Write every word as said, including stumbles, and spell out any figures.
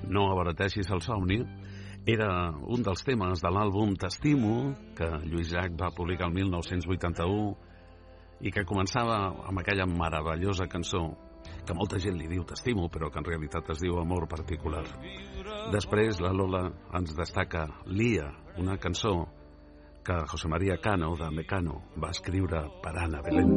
No abarateixis el somni era un dels temes de l'àlbum T'estimo, que Lluís Llach va publicar el mil nou-cents vuitanta-u i que començava amb aquella meravellosa cançó que molta gent li diu T'estimo, però que en realitat es diu Amor particular. Després la Lola ens destaca Lía, una cançó que José María Cano, de Mecano, va escriure per Ana Belén.